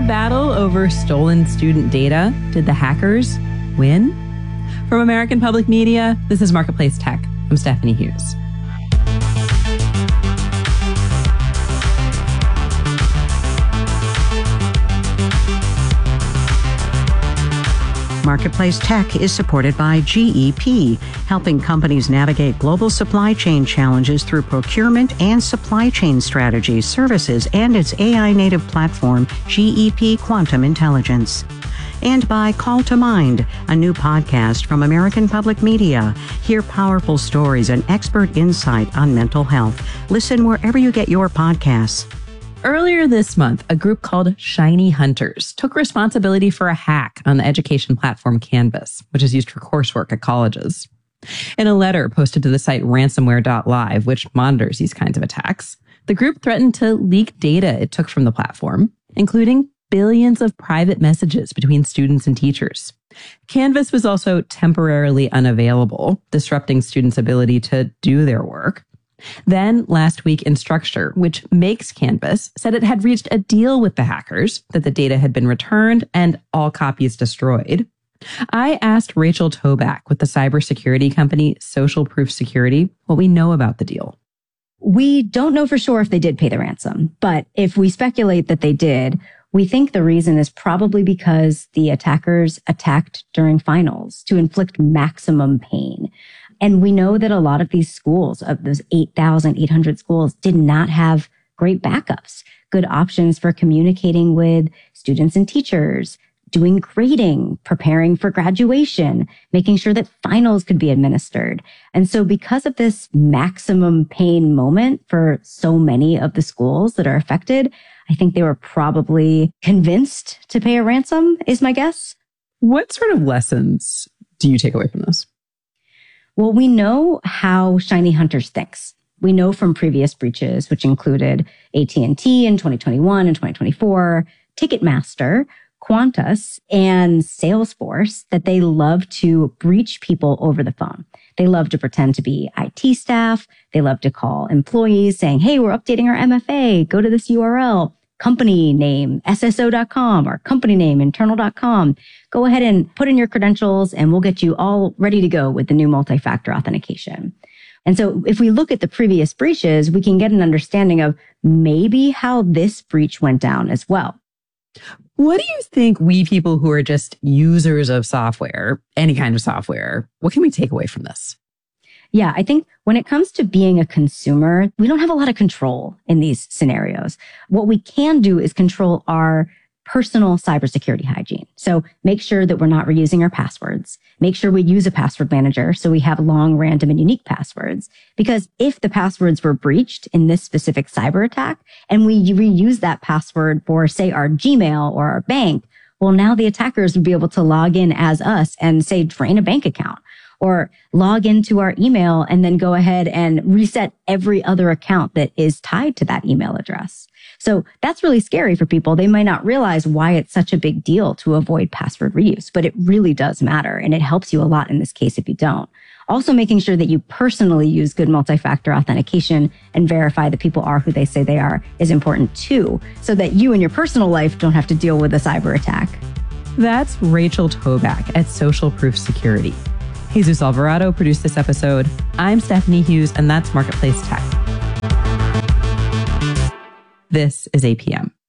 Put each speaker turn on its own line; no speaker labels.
a battle over stolen student data? Did the hackers win? From American Public Media, this is Marketplace Tech. I'm Stephanie Hughes.
Marketplace Tech is supported by GEP, helping companies navigate global supply chain challenges through procurement and supply chain strategies, services, and its AI-native platform, GEP Quantum Intelligence. And by Call to Mind, a new podcast from American Public Media. Hear powerful stories and expert insight on mental health. Listen wherever you get your podcasts.
Earlier this month, a group called Shiny Hunters took responsibility for a hack on the education platform Canvas, which is used for coursework at colleges. In a letter posted to the site ransomware.live, which monitors these kinds of attacks, the group threatened to leak data it took from the platform, including billions of private messages between students and teachers. Canvas was also temporarily unavailable, disrupting students' ability to do their work. Then last week, Instructure, which makes Canvas, said it had reached a deal with the hackers, that the data had been returned and all copies destroyed. I asked Rachel Toback with the cybersecurity company Social Proof Security what we know about the deal.
We don't know for sure if they did pay the ransom, but if we speculate that they did, we think the reason is probably because the attackers attacked during finals to inflict maximum pain. And we know that a lot of these schools, of those 8,800 schools, did not have great backups, good options for communicating with students and teachers, doing grading, preparing for graduation, making sure that finals could be administered. And so because of this maximum pain moment for so many of the schools that are affected, I think they were probably convinced to pay a ransom, is my guess.
What sort of lessons do you take away from this?
Well, we know how Shiny Hunters thinks. We know from previous breaches, which included AT&T in 2021 and 2024, Ticketmaster, Qantas, and Salesforce, that they love to breach people over the phone. They love to pretend to be IT staff. They love to call employees saying, hey, we're updating our MFA. Go to this URL. Company name, sso.com, or company name, internal.com. Go ahead and put in your credentials and we'll get you all ready to go with the new multi-factor authentication. And so if we look at the previous breaches, we can get an understanding of maybe how this breach went down as well.
What do you think we people who are just users of software, any kind of software, what can we take away from this?
Yeah, I think when it comes to being a consumer, we don't have a lot of control in these scenarios. What we can do is control our personal cybersecurity hygiene. So make sure that we're not reusing our passwords. Make sure we use a password manager so we have long, random, and unique passwords. Because if the passwords were breached in this specific cyber attack and we reuse that password for, say, our Gmail or our bank, well, now the attackers would be able to log in as us and, say, drain a bank account, or log into our email and then go ahead and reset every other account that is tied to that email address. So that's really scary for people. They might not realize why it's such a big deal to avoid password reuse, but it really does matter. And it helps you a lot in this case if you don't. Also making sure that you personally use good multi-factor authentication and verify that people are who they say they are is important too, so that you in your personal life don't have to deal with a cyber attack.
That's Rachel Toback at Social Proof Security. Jesus Alvarado produced this episode. I'm Stephanie Hughes, and that's Marketplace Tech. This is APM.